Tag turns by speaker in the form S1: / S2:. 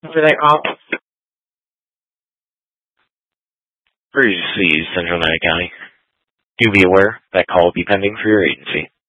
S1: For that call.
S2: Bruce, Central Nevada County. Do be aware that call will be pending for your agency.